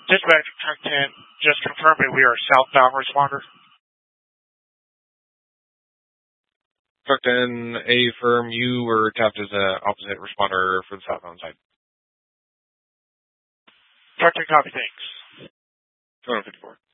Dispatch Truck 10, just confirming we are southbound responder. Truck 10, affirm you were tapped as an opposite responder for the southbound side. Truck 10, copy, thanks. 254.